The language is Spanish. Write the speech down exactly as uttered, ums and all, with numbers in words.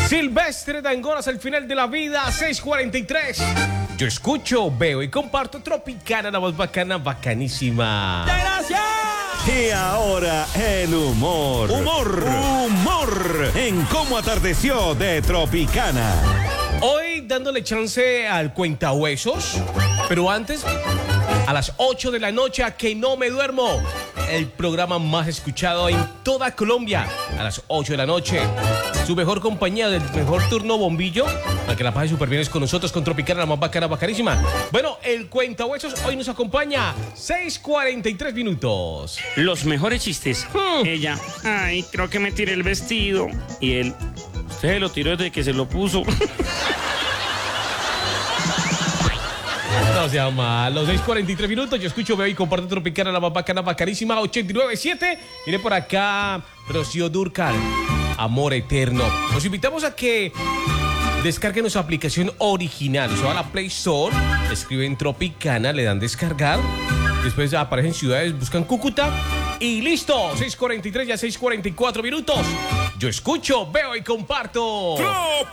Silvestre Dangoras, al final de la vida, seis cuarenta y tres. Yo escucho, veo y comparto Tropicana, la voz bacana, bacanísima. ¡Gracias! Y ahora el humor. Humor. Humor. En Cómo Atardeció de Tropicana. Hoy dándole chance al cuentahuesos, pero antes, a las ocho de la noche, a Que No Me Duermo, el programa más escuchado en toda Colombia, a las ocho de la noche. Su mejor compañía del mejor turno bombillo, para que la pase súper bien es con nosotros, con Tropicana, la más bacana, bacanísima. Bueno, el cuentahuesos hoy nos acompaña, seis cuarenta y tres minutos. Los mejores chistes. Hmm. Ella, ay, creo que me tiré el vestido. Y él, usted se lo tiró desde que se lo puso. No sea malo, seis cuarenta y tres minutos, yo escucho, veo y comparto Tropicana, la más bacana, bacanísima, ochenta y nueve punto siete. Viene por acá Rocío Dúrcal, Amor Eterno. Los invitamos a que descarguen nuestra aplicación original. Se va a la Play Store, escriben Tropicana, le dan descargar. Después aparecen ciudades, buscan Cúcuta y listo. seis cuarenta y tres, ya seis cuarenta y cuatro minutos. Yo escucho, veo y comparto. ¡Trop!